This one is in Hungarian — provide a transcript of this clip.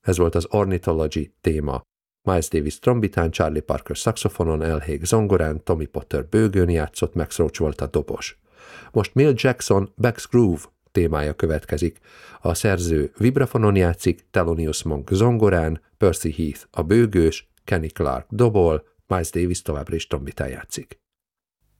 Ez volt az Ornithology téma. Miles Davis trombitán, Charlie Parker szaxofonon, Al Haig zongorán, Tommy Potter bőgőn játszott, Max Roach volt a dobos. Most Mill Jackson Beck's Groove témája következik. A szerző vibrafonon játszik, Thelonious Monk zongorán, Percy Heath a bőgős, Kenny Clark dobol, Miles Davis továbbra is trombitán játszik.